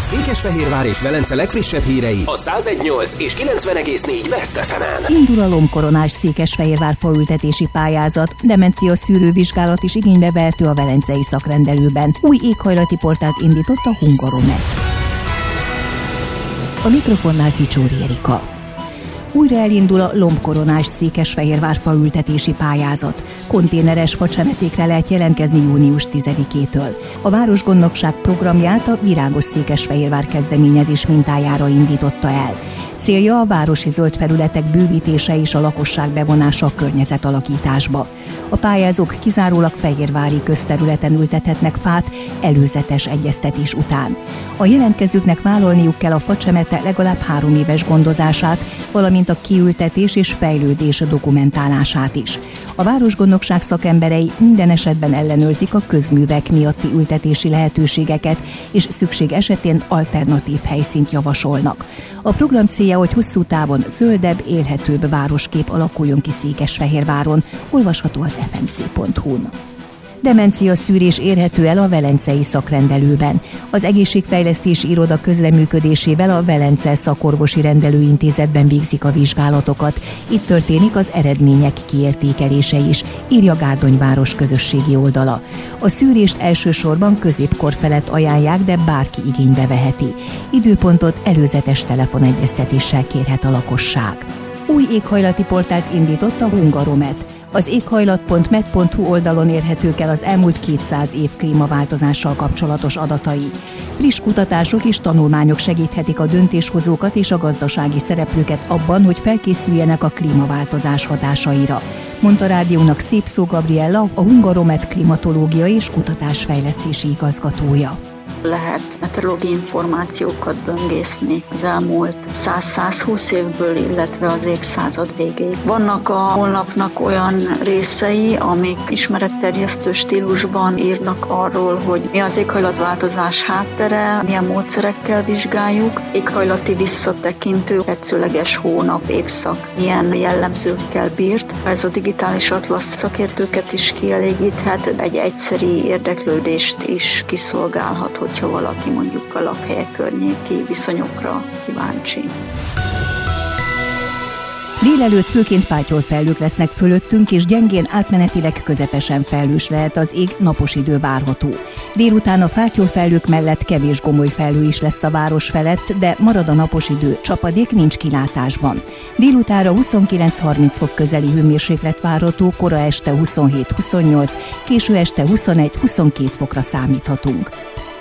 Székesfehérvár és Velence legfrissebb hírei a 101.8 és 90.4 Best FM-en. Indul a lombkoronás Székesfehérvár faültetési pályázat, demencia szűrővizsgálat is igénybe vehető a velencei szakrendelőben. Új éghajlati portált indított a Hungaromet. A mikrofonnál Ficsóri Erika. Újra elindul a lombkoronás Székesfehérvár faültetési pályázat. Konténeres facsemetékre lehet jelentkezni június 10-től. A Városgondnokság programját a Virágos Székesfehérvár kezdeményezés mintájára indította el. Célja a városi zöld felületek bővítése és a lakosság bevonása a környezetalakításba. A pályázók kizárólag fehérvári közterületen ültethetnek fát előzetes egyeztetés után. A jelentkezőknek vállalniuk kell a facsemete legalább 3 éves gondozását, valamint a kiültetés és fejlődés dokumentálását is. A Városgondnokság szakemberei minden esetben ellenőrzik a közművek miatti ültetési lehetőségeket, és szükség esetén alternatív helyszínt javasolnak. A program célja, hogy hosszú távon zöldebb, élhetőbb városkép alakuljon ki Székesfehérváron, olvasható az fmc.hu-n. Demencia szűrés érhető el a velencei szakrendelőben. Az Egészségfejlesztési Iroda közreműködésével a Velence Szakorvosi Rendelőintézetben végzik a vizsgálatokat. Itt történik az eredmények kiértékelése is, írja Gárdonyváros közösségi oldala. A szűrést elsősorban középkor felett ajánlják, de bárki igénybe veheti. Időpontot előzetes telefonegyeztetéssel kérhet a lakosság. Új éghajlati portált indított a Hungaromet. Az éghajlat.med.hu oldalon érhetők el az elmúlt 200 év klímaváltozással kapcsolatos adatai. Friss kutatások és tanulmányok segíthetik a döntéshozókat és a gazdasági szereplőket abban, hogy felkészüljenek a klímaváltozás hatásaira, mondta rádiónak Szépszó Gabriella, a Hungaromet klimatológia és kutatásfejlesztési igazgatója. Lehet meteorológiai információkat böngészni az elmúlt 100-120 évből, illetve az évszázad végéig. Vannak a honlapnak olyan részei, amik ismeretterjesztő stílusban írnak arról, hogy mi az éghajlatváltozás háttere, milyen módszerekkel vizsgáljuk, éghajlati visszatekintő, tetszőleges hónap, évszak, milyen jellemzőkkel bírt. Ez a digitális atlasz szakértőket is kielégíthet, egy egyszeri érdeklődést is kiszolgálhat, hogyha valaki mondjuk a lakhelyek környéki viszonyokra kíváncsi. Délelőtt főként fátyolfelhők lesznek fölöttünk, és gyengén átmenetileg közepesen felhős lehet az ég, napos idő várható. Délután a fátyolfelhők mellett kevés gomoly felhő is lesz a város felett, de marad a napos idő, csapadék nincs kilátásban. Délutánra 29-30 fok közeli hőmérséklet várható, kora este 27-28, késő este 21-22 fokra számíthatunk.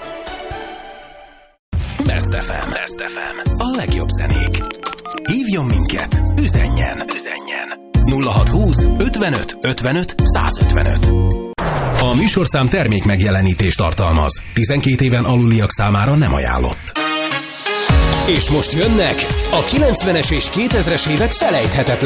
Best FM. A legjobb zenék. Hívjon minket, üzenjen. 0620 55 55 155. A műsorszám termék megjelenítést tartalmaz. 12 éven aluliak számára nem ajánlott. És most jönnek a 90-es és 2000-es évek felejthetetlen